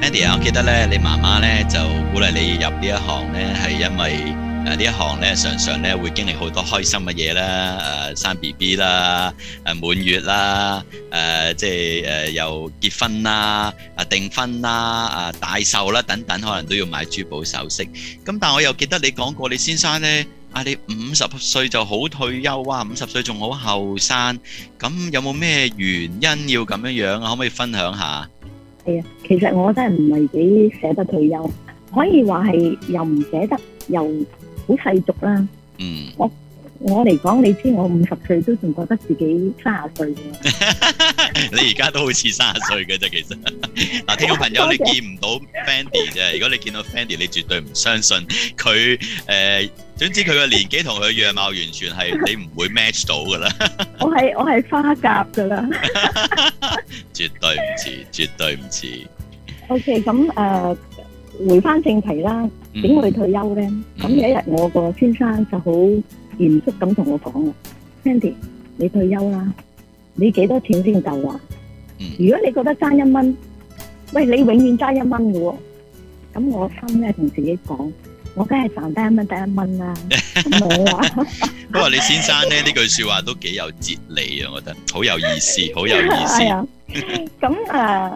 Andy 啊，我記得咧，你媽媽咧就鼓勵你入呢一行咧，係因為呢一行咧常常咧會經歷好多開心嘅嘢啦，生 BB 啦，滿月啦，即係又結婚啦，訂婚啦，大壽啦等等，可能都要買珠寶首飾。咁但係我又記得你講過，你先生咧你50歲就好退休啊，50歲仲好後生，咁有冇咩原因要咁樣啊？可唔可以分享下？ 係啊，其實我真係唔係幾捨得退休，可以話係又唔捨得，又好世俗啦。我嚟講，你知我50歲都仲覺得自己30歲嘅。 你而家都好似30歲嘅啫，其實。嗱，聽眾朋友，你見唔到 Fandy 啫。如果你見到 Fandy，你絕對唔相信佢總之佢嘅年紀同佢嘅樣貌完全係你唔會 match 到噶啦。 我係花甲噶啦。 絕對唔似，絕對唔似。 OK， 咁回翻正題啦，點會退休咧？咁有一日我個先生就好嚴肅咁同我講啦 ，Sandy， 你退休啦，你幾多錢先夠啊？如果你覺得爭1蚊，喂，你永遠爭1蚊嘅喎。咁我心咧同自己講，我梗係賺得1蚊得1蚊啦。 不過你先生咧呢句説話都幾有哲理啊，我覺得好有意思，好有意思。 係啊，咁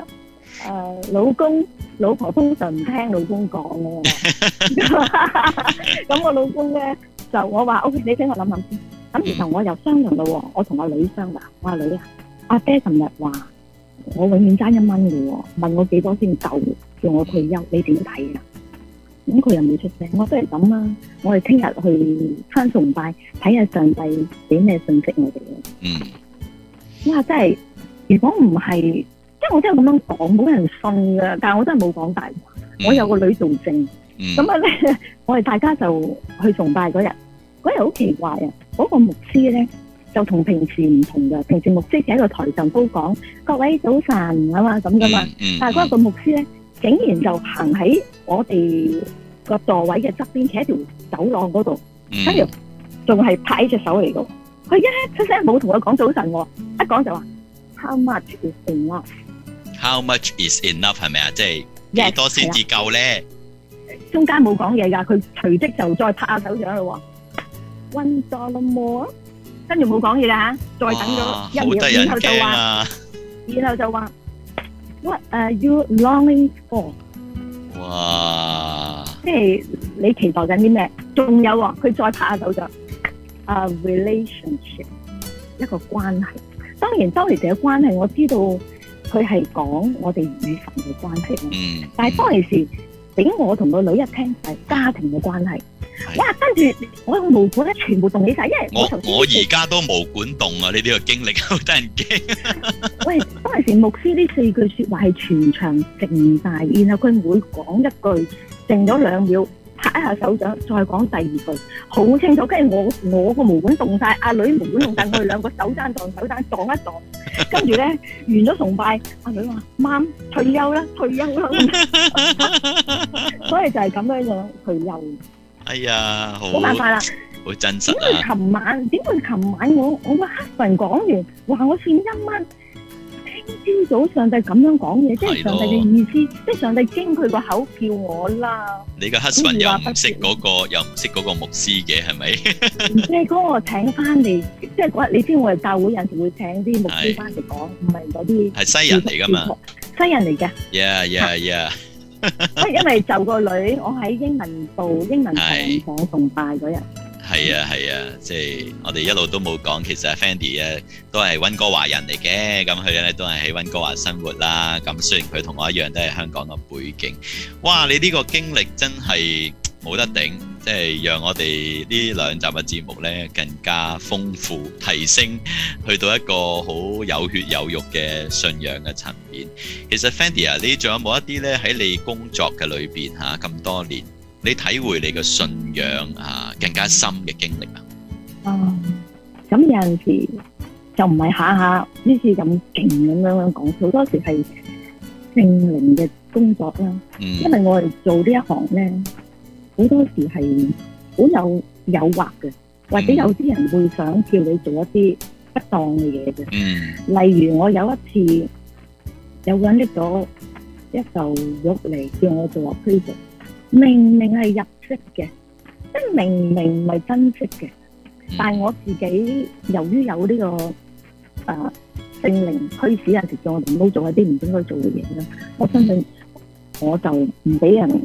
老婆通常唔聽老公講嘅。咁我老公咧就我話 OK， 你俾我諗諗先。咁然後我又商量咯，我同阿女商量，我話女啊，阿爹尋日話我永遠爭1蚊嘅喎，問我幾多先夠，叫我退休，你點睇啊？咁佢又冇出聲，我都係咁啦。我哋聽日去返崇拜，睇下上帝俾咩信息我哋咯。哇！真係，如果唔係，即係我真係咁樣講，冇人信噶。但係我真係冇講大話，我有個女做證。咁啊咧，我哋大家就去崇拜嗰日好奇怪啊！嗰個牧師咧就同平時唔同嘅，平時牧師喺個台上高講各位早晨啊嘛咁噶嘛，但係嗰個牧師咧竟然就行喺我哋個座位嘅側邊，企喺條走廊嗰度，跟住仲係拍隻手嚟嘅。佢一出聲冇同佢講早晨喎，一講就話 How much is enough？How much is enough 係咪啊？即係幾多先至夠咧？ 中間冇講嘢㗎，佢隨即就再拍下手掌咯喎，$1 more， 跟住冇講嘢啦嚇，再等咗1秒，然後就話 What are you longing for？ 哇！ 即係你期待緊啲咩？仲有喎，佢再拍下手掌，relationship 一個關係。當然當時嘅關係，我知道佢係講我哋與神嘅關係。但係當時俾我同個女一聽係家庭嘅關係。哇！跟住我個毛管咧全部動起晒，因為我而家都毛管動啊！呢啲個經歷好得人驚。 喂，當時牧師呢4句説話係全場靜晒，然後佢每講一句靜咗2秒，拍一下手掌，再講第2句，好清楚。跟住我個毛管動晒，阿女毛管動晒，我哋兩個手踭撞手踭撞一撞，跟住咧完咗崇拜，阿女話：媽，退休啦，退休啦。所以就係咁樣退休。 哎呀， 冇辦法啦， 好真實啊！ 點會琴晚我個husband講完話我欠1蚊，聽朝早上帝咁樣講嘢，即係上帝嘅意思，即係上帝經佢個口叫我啦。 你個 husband 又唔識嗰個牧師嘅係咪？ 唔知嗰個請翻嚟，即係嗰日你知我哋教會有陣時會請啲牧師翻嚟講，唔係嗰啲係西人嚟㗎嘛？ 西人嚟嘅。 Yeah。 因為就個女，我喺英文堂講崇拜嗰日。 係啊，即係我哋一路都冇講，其實 Fandy 都係溫哥華人嚟嘅，咁佢咧都係喺溫哥華生活啦。咁雖然佢同我一樣都係香港嘅背景，哇！你呢個經歷真係冇得頂，即係讓我哋呢2集嘅節目咧更加豐富提升，去到一個好有血有肉嘅信仰嘅層面。其實 Fandy 啊，你仲有冇一啲咧喺你工作嘅裏邊咁多年，你體會你嘅信仰更加深嘅經歷啊？ 咁有陣時就唔係下下呢次咁勁咁樣講，好多時係聖靈嘅工作啦。因為我哋做呢一行咧，好多時係好有誘惑嘅，或者有啲人會想叫你做一啲不當嘅嘢嘅。例如我有一次有個人拎咗一嚿肉嚟叫我做 appraisal， 明明係入息嘅，即係明明唔係真息嘅，但係我自己由於有呢個聖靈驅使，有時叫我哋唔好做一啲唔應該做嘅嘢啦。我相信我就唔俾人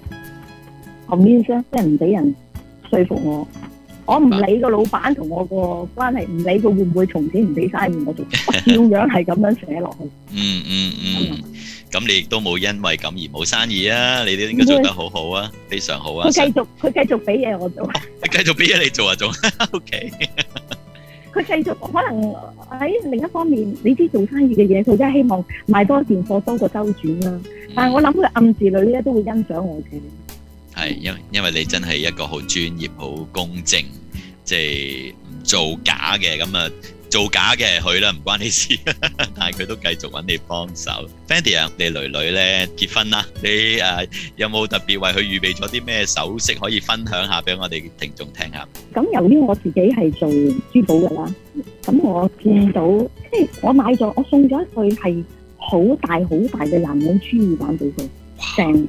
convince， 即係唔俾人說服我。我唔理個老闆同我個關係，唔理佢會唔會從此唔俾生意我做，我照樣係咁樣寫落去。 咁你亦都冇因為咁而冇生意啊！你都應該做得好好啊，非常好啊！ 佢繼續俾嘢我做。 佢繼續俾嘢你做啊，做 OK。 佢繼續可能喺另一方面，你知做生意嘅嘢，佢真係希望賣多件貨多個周轉啦。但係我諗佢暗地裏咧都會欣賞我嘅。係因為你真係一個好專業、好公正，即係唔做假嘅咁啊！做假嘅佢啦，唔關你事，但係佢都繼續揾你幫手。Fandy 啊，你女女咧結婚啦，你有冇特別為佢預備咗啲咩首飾可以分享下俾我哋聽眾聽下？ 咁由於我自己係做珠寶嘅啦，咁我見到即係我買咗，我送咗一對係好大嘅藍莓珠耳環俾佢，成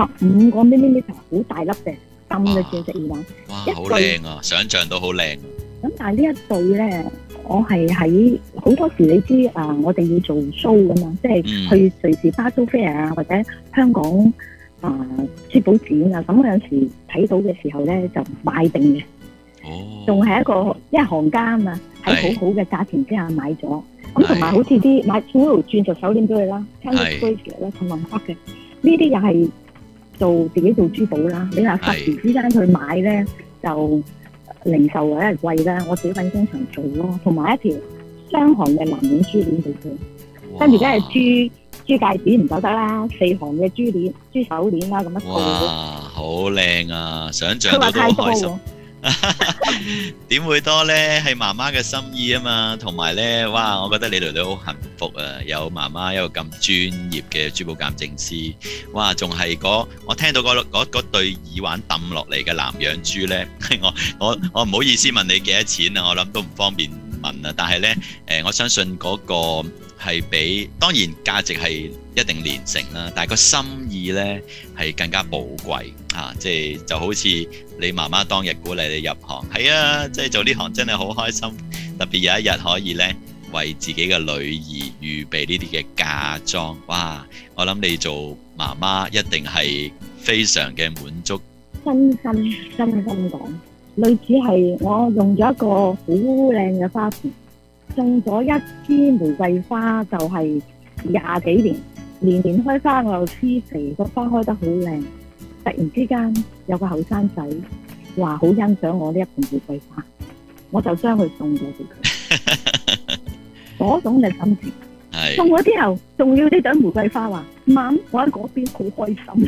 15個 millimeter 好大粒嘅金嘅鑽石耳環。 哇，好靚啊！想像到好靚。 咁但係呢一對咧，我係喺好多時你知我哋要做 show 噶嘛，即係去瑞士巴蘇 fair 啊，或者香港珠寶展啊，咁有時睇到嘅時候咧就買定嘅。仲係一個因為行家啊嘛，喺好好嘅價錢之下買咗。咁同埋好似啲買2條鑽石手鏈俾佢啦 ，Candy bracelet 啦，同埋黑嘅，呢啲又係自己做珠寶啦。你話忽然之間去買咧，就零售或者係貴啦，我自己揾工場做咯，同埋一條雙行嘅藍鏈珠鏈俾佢，跟住梗係珠戒指唔走得啦，4行嘅珠鏈、珠手鏈啦，咁一套。 哇，好靚啊！想像到都好開心。點會多呢？係媽媽嘅心意啊嘛，同埋呢，哇！我覺得你女女好幸福啊，有媽媽一個咁專業嘅珠寶鑑證師，哇！仲係我聽到嗰對耳環抌落嚟嘅南洋珠呢，我唔好意思問你幾多錢啊，我諗都唔方便問啊，但係呢，我相信嗰個係比當然價值係一定連城啦，但係個心意呢係更加寶貴啊！即係就好似你媽媽當日鼓勵你入行，係啊，即係做呢行真係好開心，特別有一日可以呢為自己嘅女兒預備呢啲嘅嫁妝，哇！我諗你做媽媽一定係非常嘅滿足。 真心講，女子係我用咗一個好靚嘅花盆，種咗一支玫瑰花，就係20幾年，年年開花，我又施肥，個花開得好靚。突然之間有個後生仔話好欣賞我呢一盆玫瑰花，我就將佢送咗俾佢。嗰種嘅心情，送咗之後，仲要呢朵玫瑰花話：媽，我喺嗰邊好開心。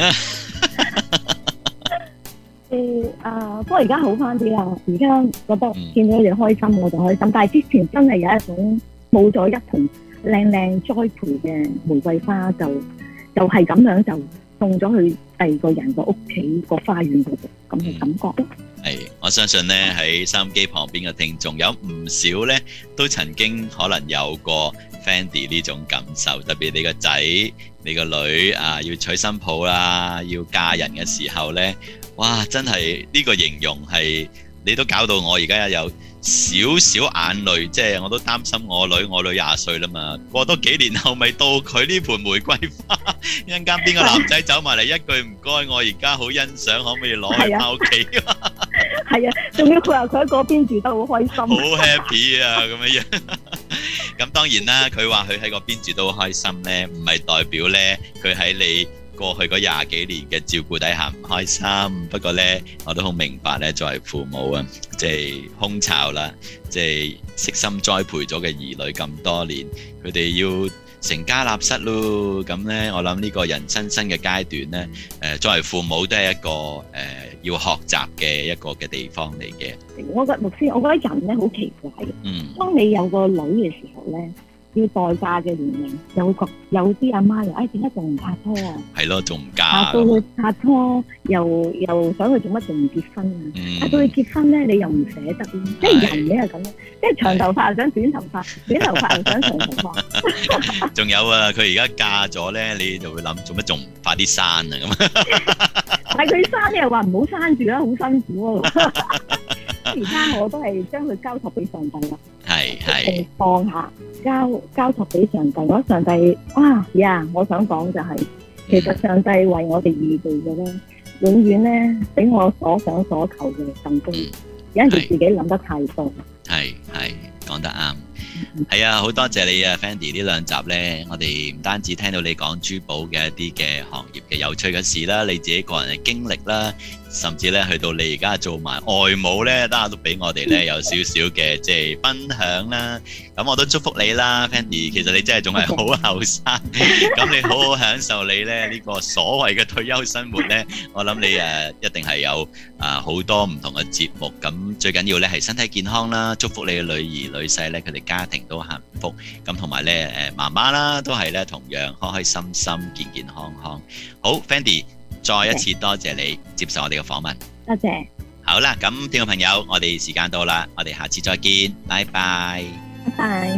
不過而家好翻啲啦，而家覺得見到你哋開心，我就開心。但係之前真係有一種冇咗一盆靚栽培嘅玫瑰花，就係咁樣就送咗去第二個人個屋企個花園嗰度，咁嘅感覺咯。 係，我相信呢喺收音機旁邊嘅聽眾有唔少呢都曾經可能有過 Fandy 呢種感受，特別你個仔、你個女要娶新抱啦，要嫁人嘅時候呢，哇！真係呢個形容係你都搞到我而家有少少眼淚，即係我都擔心我女20歲啦嘛，過多幾年後咪到佢呢盆玫瑰花，一陣間邊個男仔走埋嚟一句唔該，我而家好欣賞，可唔可以攞去返屋企？ 係啊，仲要佢話佢喺嗰邊住得好開心， 好 happy 啊咁樣。咁當然啦，佢話佢喺嗰邊住都好開心呢，唔係代表呢佢喺你過去嗰20幾年嘅照顧底下唔開心。不過呢，我都好明白呢，作為父母啊，即係空巢啦，即係悉心栽培咗嘅兒女咁多年，佢哋要成家立室咯。咁呢，我諗呢個人生新嘅階段呢，作為父母都係一個要學習嘅一個嘅地方嚟嘅。 我覺得牧師，我覺得人呢好奇怪嘅。當你有個女嘅時候呢， 要待嫁嘅年齡，有啲阿媽又點解仲唔拍拖啊？ 係咯，仲唔拍嫁到佢拍拖又想佢做乜仲唔結婚啊？拍到佢結婚咧，你又唔捨得咯，即係人咧係咁樣，即係長頭髮又想短頭髮，短頭髮又想長頭髮。 仲有啊，佢而家嫁咗咧，你就會諗做乜仲唔快啲生啊咁。 但係佢生又話唔好生住啦，好辛苦啊！而家我都係將佢交託俾上帝啦， 係放下交託俾上帝。我覺得上帝我想講就係、其實上帝為我哋預備嘅咧，永遠咧比我所想所求嘅更高。有陣時自己諗得太多。 係講得啱。係啊，好多謝你啊 Fendi 呢兩集呢，我哋唔單止聽到你講珠寶嘅一啲嘅行業嘅有趣嘅事啦，你自己個人嘅經歷啦，甚至咧去到你而家做埋外母呢，都俾我哋呢有少少嘅即係分享啦。咁我都祝福你啦 Fendi，其實你真係仲係好後生，咁你好好享受你呢個所謂嘅退休生活呢。我諗你一定係有好多唔同嘅節目，咁最緊要呢係身體健康啦，祝福你嘅女兒女婿呢，佢哋家庭都幸福，咁同埋咧媽媽啦都係咧同樣開開心心健健康康。好 Fendi， 再一次多謝你接受我哋嘅訪問。 多謝。 好啦，咁聽眾朋友，我哋時間到啦，我哋下次再見，拜拜。 拜拜。